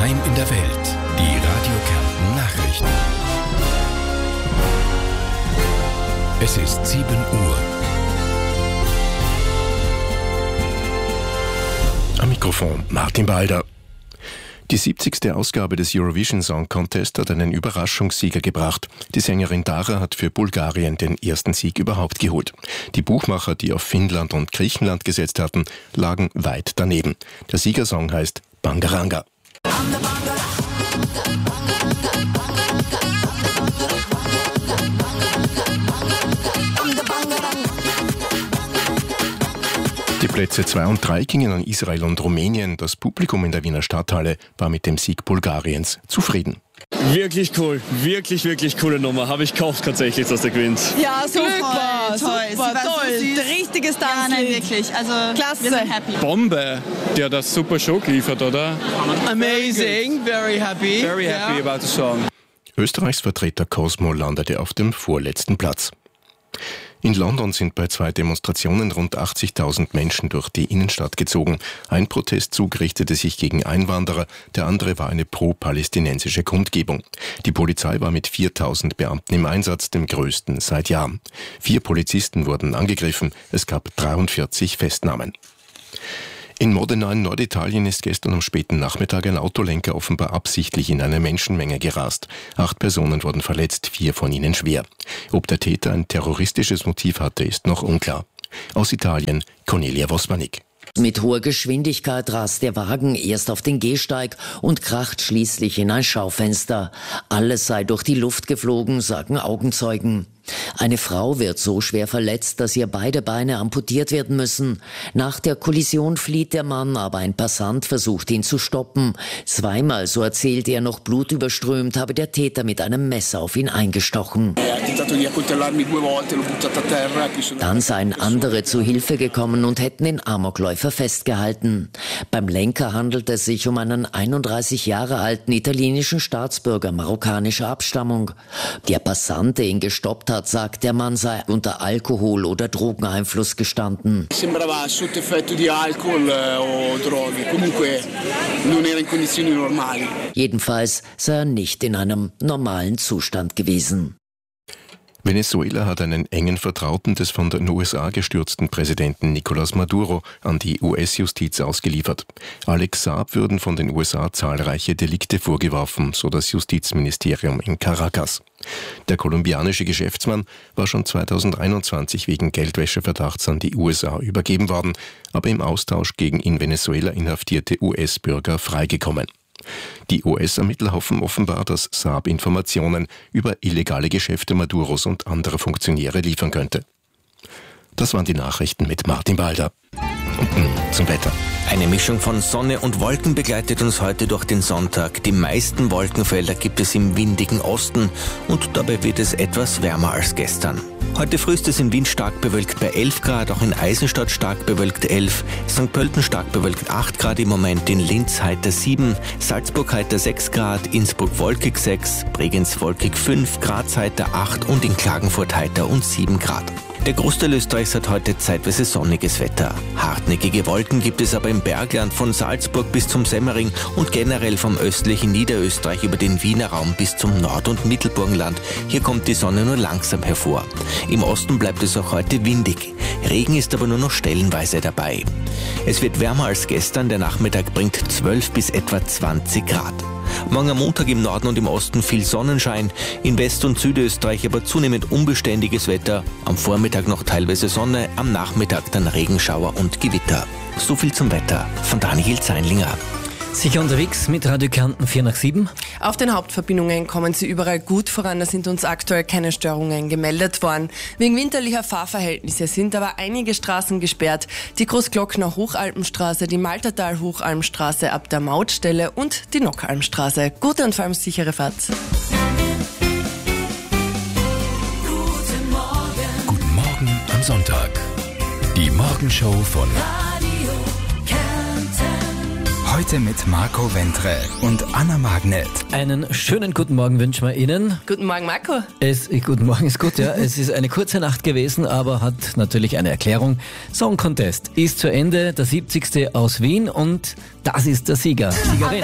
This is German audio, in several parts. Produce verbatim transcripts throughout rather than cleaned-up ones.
Daheim in der Welt. Die Radio Kärnten Nachrichten. Es ist sieben Uhr. Am Mikrofon Martin Balder. Die siebzigste Ausgabe des Eurovision Song Contest hat einen Überraschungssieger gebracht. Die Sängerin Dara hat für Bulgarien den ersten Sieg überhaupt geholt. Die Buchmacher, die auf Finnland und Griechenland gesetzt hatten, lagen weit daneben. Der Siegersong heißt Bangaranga. Die Plätze zwei und drei gingen an Israel und Rumänien. Das Publikum in der Wiener Stadthalle war mit dem Sieg Bulgariens zufrieden. Wirklich cool, wirklich, wirklich coole Nummer. Habe ich gekauft tatsächlich, dass der gewinnt. Ja, super, Glück, toll, super, toll. So der richtige Tanz. Ja, nein, wirklich. Also, klasse. Wir sind happy. Bombe, der das super Show geliefert, oder? Amazing, very happy. Very happy yeah. about the song. Österreichs Vertreter Cosmo landete auf dem vorletzten Platz. In London sind bei zwei Demonstrationen rund achtzigtausend Menschen durch die Innenstadt gezogen. Ein Protestzug richtete sich gegen Einwanderer, der andere war eine pro-palästinensische Kundgebung. Die Polizei war mit viertausend Beamten im Einsatz, dem größten seit Jahren. Vier Polizisten wurden angegriffen, es gab dreiundvierzig Festnahmen. In Modena in Norditalien ist gestern am späten Nachmittag ein Autolenker offenbar absichtlich in eine Menschenmenge gerast. Acht Personen wurden verletzt, vier von ihnen schwer. Ob der Täter ein terroristisches Motiv hatte, ist noch unklar. Aus Italien, Cornelia Vosmanik. Mit hoher Geschwindigkeit rast der Wagen erst auf den Gehsteig und kracht schließlich in ein Schaufenster. Alles sei durch die Luft geflogen, sagen Augenzeugen. Eine Frau wird so schwer verletzt, dass ihr beide Beine amputiert werden müssen. Nach der Kollision flieht der Mann, aber ein Passant versucht ihn zu stoppen. Zweimal, so erzählt er, noch blutüberströmt, habe der Täter mit einem Messer auf ihn eingestochen. Dann seien andere zu Hilfe gekommen und hätten den Amokläufer festgehalten. Beim Lenker handelt es sich um einen einunddreißig Jahre alten italienischen Staatsbürger marokkanischer Abstammung. Der Passant, der ihn gestoppt hat, sagt, der Mann sei unter Alkohol- oder Drogeneinfluss gestanden. Sembrava sotto effetto di alcol o droghe. Comunque non era in condizioni normali. Jedenfalls sei er nicht in einem normalen Zustand gewesen. Venezuela hat einen engen Vertrauten des von den U S A gestürzten Präsidenten Nicolás Maduro an die U S-Justiz ausgeliefert. Alex Saab würden von den U S A zahlreiche Delikte vorgeworfen, so das Justizministerium in Caracas. Der kolumbianische Geschäftsmann war schon zweitausendeinundzwanzig wegen Geldwäscheverdachts an die U S A übergeben worden, aber im Austausch gegen in Venezuela inhaftierte U S-Bürger freigekommen. Die U S-Ermittler hoffen offenbar, dass Saab Informationen über illegale Geschäfte Maduros und anderer Funktionäre liefern könnte. Das waren die Nachrichten mit Martin Balder. Und nun zum Wetter. Eine Mischung von Sonne und Wolken begleitet uns heute durch den Sonntag. Die meisten Wolkenfelder gibt es im windigen Osten und dabei wird es etwas wärmer als gestern. Heute früh ist es in Wien stark bewölkt bei elf Grad, auch in Eisenstadt stark bewölkt elf, Sankt Pölten stark bewölkt acht Grad im Moment, in Linz heiter sieben, Salzburg heiter sechs Grad, Innsbruck wolkig sechs, Bregenz wolkig fünf, Graz heiter acht und in Klagenfurt heiter und sieben Grad. Der Großteil Österreichs hat heute zeitweise sonniges Wetter. Hartnäckige Wolken gibt es aber im Bergland von Salzburg bis zum Semmering und generell vom östlichen Niederösterreich über den Wiener Raum bis zum Nord- und Mittelburgenland. Hier kommt die Sonne nur langsam hervor. Im Osten bleibt es auch heute windig. Regen ist aber nur noch stellenweise dabei. Es wird wärmer als gestern, der Nachmittag bringt zwölf bis etwa zwanzig Grad. Morgen am Montag im Norden und im Osten viel Sonnenschein, in West- und Südösterreich aber zunehmend unbeständiges Wetter, am Vormittag noch teilweise Sonne, am Nachmittag dann Regenschauer und Gewitter. So viel zum Wetter von Daniel Zeinlinger. Sicher unterwegs mit Radio Kärnten vier nach sieben. Auf den Hauptverbindungen kommen Sie überall gut voran. Da sind uns aktuell keine Störungen gemeldet worden. Wegen winterlicher Fahrverhältnisse sind aber einige Straßen gesperrt. Die Großglockner Hochalpenstraße, die Maltertal-Hochalmstraße ab der Mautstelle und die Nockalmstraße. Gute und vor allem sichere Fahrt. Guten Morgen. Guten Morgen am Sonntag. Die Morgenshow von Heute mit Marco Ventre und Anna Magnet. Einen schönen guten Morgen wünschen wir Ihnen. Guten Morgen, Marco. Es, guten Morgen ist gut, ja. Es ist eine kurze Nacht gewesen, aber hat natürlich eine Erklärung. Song Contest ist zu Ende, der siebzigste aus Wien und das ist der Sieger. Siegerin.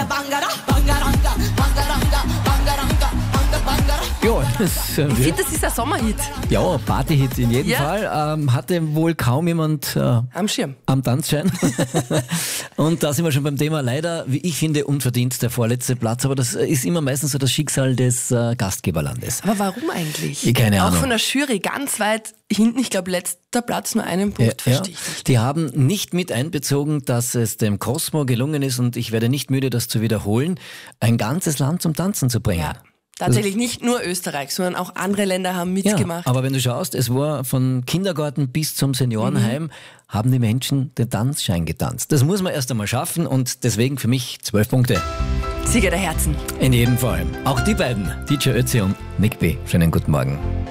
Ja, das, äh, Ich finde, das ist ein Sommerhit. ja, Partyhit in jedem Ja. Fall. Ähm, hatte wohl kaum jemand äh, Am Schirm. am Tanzschein. Und da sind wir schon beim Thema. Leider, wie ich finde, unverdient der vorletzte Platz. Aber das ist immer meistens so das Schicksal des äh, Gastgeberlandes. Aber warum eigentlich? Keine Auch Ahnung. von der Jury ganz weit hinten, ich glaube, letzter Platz, nur einen Punkt, Ja, verstehe ich nicht. die haben nicht mit einbezogen, dass es dem Cosmo gelungen ist, und ich werde nicht müde, das zu wiederholen, ein ganzes Land zum Tanzen zu bringen. Ja. Tatsächlich nicht nur Österreich, sondern auch andere Länder haben Ja, mitgemacht. aber wenn du schaust, es war von Kindergarten bis zum Seniorenheim, haben die Menschen den Tanzschein getanzt. Das muss man erst einmal schaffen und deswegen für mich zwölf Punkte. Sieger der Herzen. In jedem Fall. Auch die beiden, D J Ötzi und Nick B. Schönen guten Morgen.